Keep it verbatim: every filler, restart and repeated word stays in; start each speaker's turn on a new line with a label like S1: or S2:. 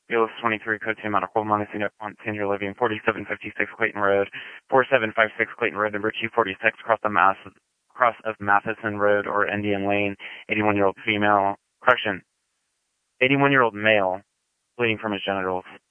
S1: Beals twenty-three, code two, Medical, Montesino, Senior Living, forty-seven fifty-six Clayton Road, forty-seven fifty-six Clayton Road, number two forty-six, cross the Mass, cross of Matheson Road or Indian Lane, eighty-one-year-old female, correction, eighty-one-year-old male, bleeding from his genitals.